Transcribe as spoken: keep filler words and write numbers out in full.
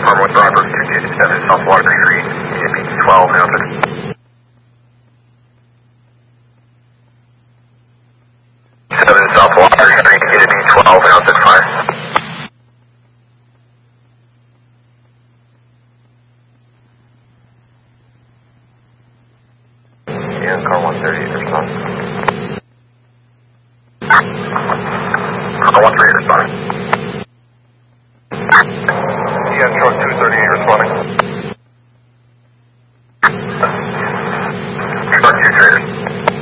Farmer with Broadbrook, two two seven, South Water Street, K B twelve, now seven South Water Street, K B twelve, now six five. And car one thirty, respond. Car one thirty, respond.